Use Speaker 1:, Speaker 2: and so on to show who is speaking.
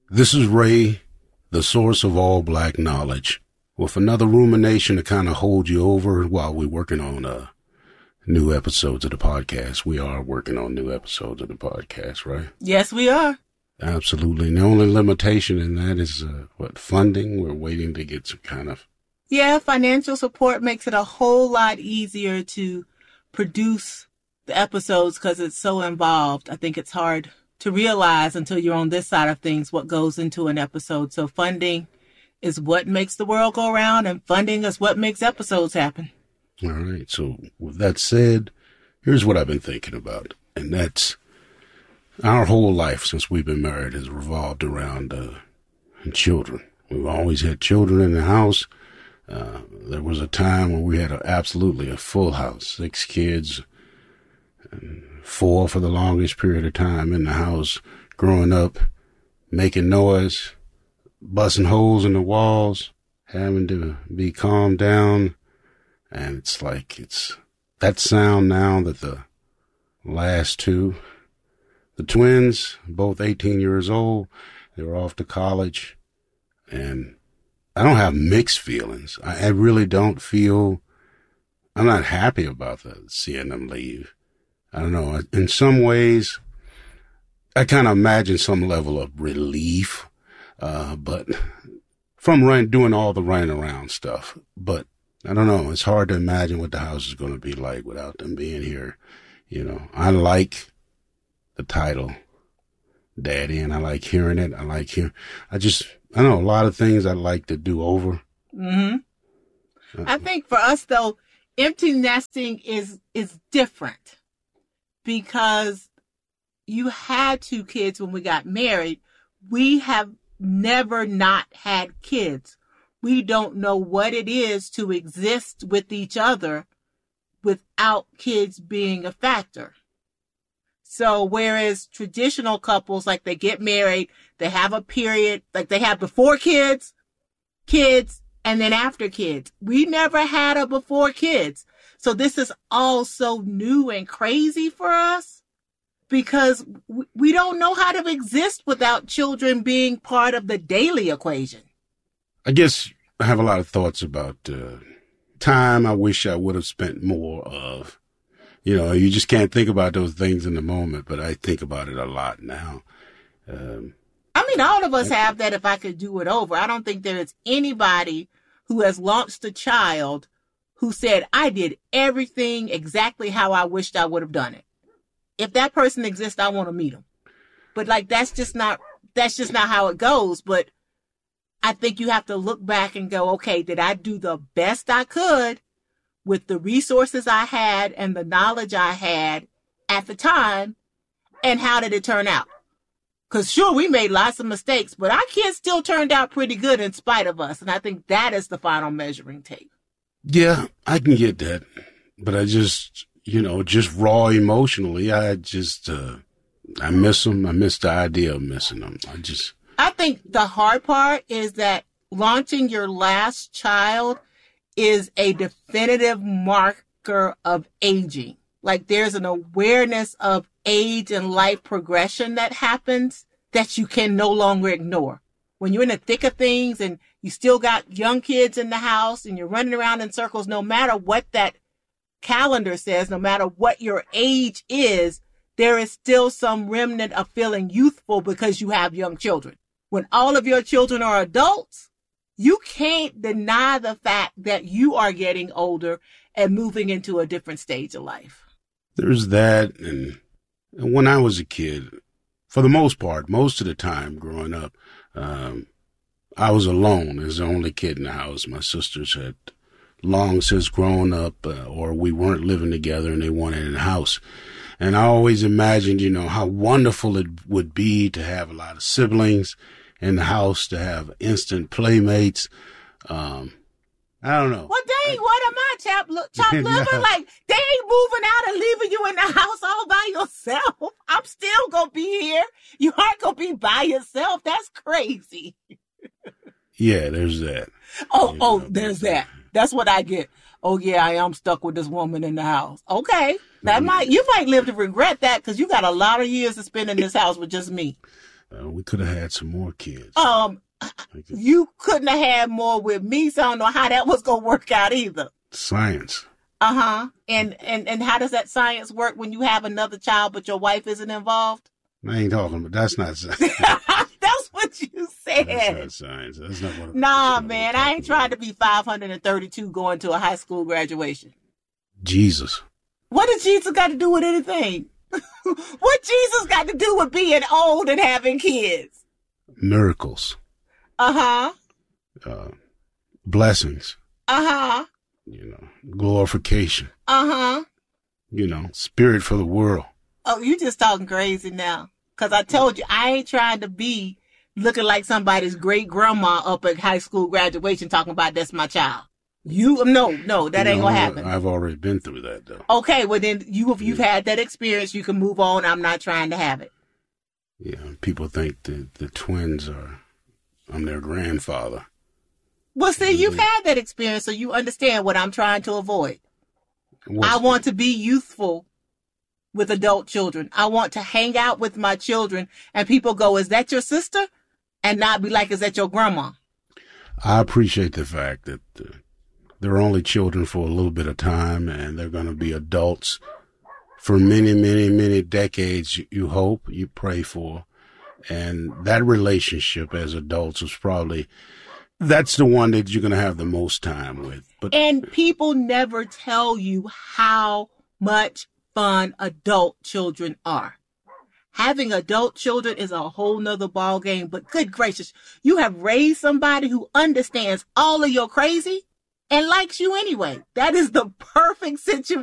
Speaker 1: This is Ray, the source of all black knowledge, with another rumination to kind of hold you over while we're working on new episodes of the podcast. We are working on new episodes of the podcast, right?
Speaker 2: Yes, we are.
Speaker 1: Absolutely. And the only limitation in that is, funding. We're waiting to get some kind of...
Speaker 2: Yeah, financial support makes it a whole lot easier to produce the episodes because it's so involved. I think it's hard to realize until you're on this side of things what goes into an episode. So funding is what makes the world go around, and funding is what makes episodes happen.
Speaker 1: All right. So with that said, here's what I've been thinking about. And that's our whole life since we've been married has revolved around children. We've always had children in the house. There was a time when we had absolutely a full house, 6 kids, and 4 for the longest period of time in the house, growing up, making noise, busting holes in the walls, having to be calmed down. And it's like, it's that sound now that the last 2, the twins, both 18 years old, they were off to college, and I don't have mixed feelings. I really don't feel, I'm not happy about seeing them leave. I don't know. In some ways, I kind of imagine some level of relief, but from doing all the running around stuff. But I don't know. It's hard to imagine what the house is going to be like without them being here. You know, I like the title, Daddy, and I like hearing it. I don't know, a lot of things I'd like to do over.
Speaker 2: Mm-hmm. I think for us, though, empty nesting is different. Because you had 2 kids when we got married. We have never not had kids. We don't know what it is to exist with each other without kids being a factor. So whereas traditional couples, like they get married, they have a period, like they have before kids, and then after kids. We never had a before kids. So this is all so new and crazy for us because we don't know how to exist without children being part of the daily equation.
Speaker 1: I guess I have a lot of thoughts about time I wish I would have spent more of. You know, you just can't think about those things in the moment, but I think about it a lot now.
Speaker 2: All of us have that if I could do it over. I don't think there is anybody who has launched a child who said, I did everything exactly how I wished I would have done it. If that person exists, I want to meet him. But that's just not how it goes. But I think you have to look back and go, okay, did I do the best I could with the resources I had and the knowledge I had at the time? And how did it turn out? Because sure, we made lots of mistakes, but our kids still turned out pretty good in spite of us. And I think that is the final measuring tape.
Speaker 1: Yeah, I can get that. But I just, just raw emotionally, I miss them. I miss the idea of missing them.
Speaker 2: I think the hard part is that launching your last child is a definitive marker of aging. Like there's an awareness of age and life progression that happens that you can no longer ignore. When you're in the thick of things and you still got young kids in the house and you're running around in circles, no matter what that calendar says, no matter what your age is, there is still some remnant of feeling youthful because you have young children. When all of your children are adults, you can't deny the fact that you are getting older and moving into a different stage of life.
Speaker 1: There's that. And when I was a kid, for the most part, most of the time growing up, I was alone as the only kid in the house. My sisters had long since grown up, or we weren't living together and they weren't in the house. And I always imagined, how wonderful it would be to have a lot of siblings in the house, to have instant playmates. I don't know.
Speaker 2: Well, dang, what am I, chopped liver? No. Like, they ain't moving out and leaving you in the house all by yourself. I'm still going to be here. You aren't going to be by yourself. That's crazy.
Speaker 1: Yeah, there's that.
Speaker 2: There's that. That's what I get. Oh, yeah, I am stuck with this woman in the house. Okay. You might live to regret that because you got a lot of years to spend in this house with just me.
Speaker 1: We could have had some more kids.
Speaker 2: You couldn't have had more with me, so I don't know how that was going to work out either.
Speaker 1: Science.
Speaker 2: Uh-huh. And how does that science work when you have another child but your wife isn't involved?
Speaker 1: I ain't talking about, that's not science.
Speaker 2: That's what you said.
Speaker 1: That's not science. That's not what
Speaker 2: Nah, man, I ain't trying to be 532 going to a high school graduation.
Speaker 1: Jesus.
Speaker 2: What did Jesus got to do with anything? What Jesus got to do with being old and having kids?
Speaker 1: Miracles.
Speaker 2: Uh-huh.
Speaker 1: Blessings.
Speaker 2: Uh-huh.
Speaker 1: Glorification.
Speaker 2: Uh-huh.
Speaker 1: Spirit for the world.
Speaker 2: Oh, you just talking crazy now. Because I told you, I ain't trying to be looking like somebody's great-grandma up at high school graduation talking about that's my child. No, that ain't going to happen.
Speaker 1: I've already been through that, though.
Speaker 2: Okay, well, then you've had that experience. You can move on. I'm not trying to have it.
Speaker 1: Yeah, people think the twins I'm their grandfather.
Speaker 2: Well, see, you've had that experience, so you understand what I'm trying to avoid. I want to be youthful with adult children. I want to hang out with my children, and people go, is that your sister? And not be like, is that your grandma?
Speaker 1: I appreciate the fact that they're only children for a little bit of time, and they're going to be adults for many, many, many decades, you hope, you pray for. And that relationship as adults is that's the one that you're going to have the most time with. And
Speaker 2: people never tell you how much fun adult children are. Having adult children is a whole nother ball game, but good gracious, you have raised somebody who understands all of your crazy and likes you anyway. That is the perfect situation.